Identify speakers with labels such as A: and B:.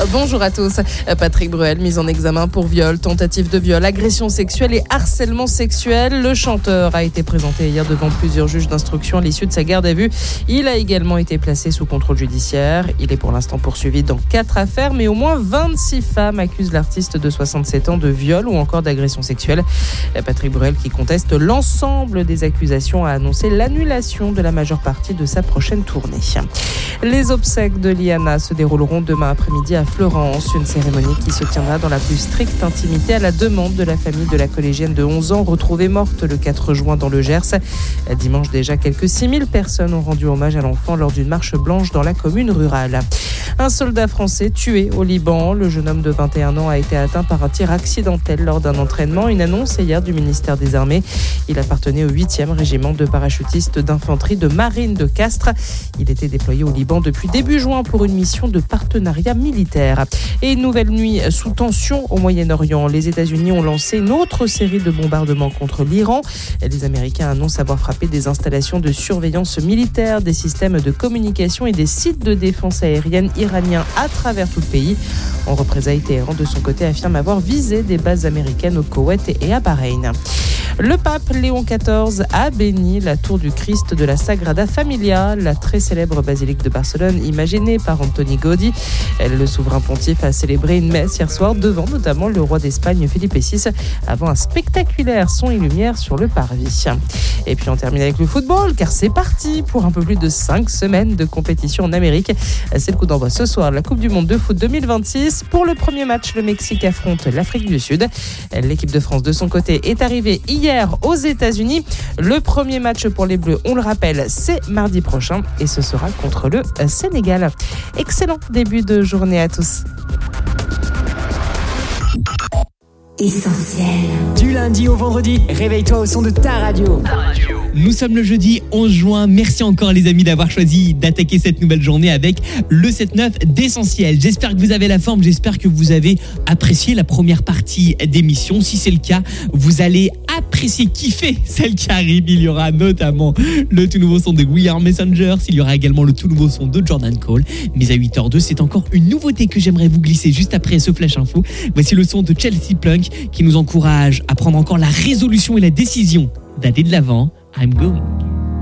A: Bonjour à tous. Patrick Bruel, mis en examen pour viol, tentative de viol, agression sexuelle et harcèlement sexuel. Le chanteur a été présenté hier devant plusieurs juges d'instruction à l'issue de sa garde à vue. Il a également été placé sous contrôle judiciaire. Il est pour l'instant poursuivi dans 4 affaires, mais au moins 26 femmes accusent l'artiste de 67 ans de viol ou encore d'agression sexuelle. Patrick Bruel, qui conteste l'ensemble des accusations, a annoncé l'annulation de la majeure partie de sa prochaine tournée. Les obsèques de Liana se dérouleront demain après-midi à Florence, une cérémonie qui se tiendra dans la plus stricte intimité à la demande de la famille de la collégienne de 11 ans retrouvée morte le 4 juin dans le Gers. Dimanche déjà, quelques 6000 personnes ont rendu hommage à l'enfant lors d'une marche blanche dans la commune rurale. Un soldat français tué au Liban. Le jeune homme de 21 ans a été atteint par un tir accidentel lors d'un entraînement. Une annonce hier du ministère des Armées. Il appartenait au 8e régiment de parachutistes d'infanterie de marine de Castres. Il était déployé au Liban depuis début juin pour une mission de partenariat militaire. Et une nouvelle nuit sous tension au Moyen-Orient. Les États-Unis ont lancé une autre série de bombardements contre l'Iran. Les Américains annoncent avoir frappé des installations de surveillance militaire, des systèmes de communication et des sites de défense aérienne iraniens à travers tout le pays. En représailles, Téhéran, de son côté, affirme avoir visé des bases américaines au Koweït et à Bahreïn. Le pape Léon XIV a béni la tour du Christ de la Sagrada Familia, la très célèbre basilique de Barcelone imaginée par Antoni Gaudí. Le souverain pontife a célébré une messe hier soir devant notamment le roi d'Espagne Philippe VI avant un spectaculaire son et lumière sur le parvis. Et puis on termine avec le football car c'est parti pour un peu plus de 5 semaines de compétition en Amérique. C'est le coup d'envoi ce soir de la Coupe du Monde de foot 2026. Pour le premier match, le Mexique affronte l'Afrique du Sud. L'équipe de France de son côté est arrivée hier aux États-Unis. Le premier match pour les Bleus, on le rappelle, c'est mardi prochain et ce sera contre le Sénégal. Excellent début de journée à tous.
B: Essentiel. Du lundi au vendredi, réveille-toi au son de ta radio.
C: Nous sommes le jeudi 11 juin. Merci encore les amis d'avoir choisi d'attaquer cette nouvelle journée avec le 7-9 d'Essentiel. J'espère que vous avez la forme, j'espère que vous avez apprécié la première partie d'émission. Si c'est le cas, vous allez apprécier, kiffer celle qui arrive. Il y aura notamment le tout nouveau son de We Are Messengers. Il y aura également le tout nouveau son de Jordan Cole. Mais à 8h02, c'est encore une nouveauté que j'aimerais vous glisser juste après ce flash info. Voici le son de Chelsea Plunk qui nous encourage à prendre encore la résolution et la décision d'aller de l'avant. I'm going.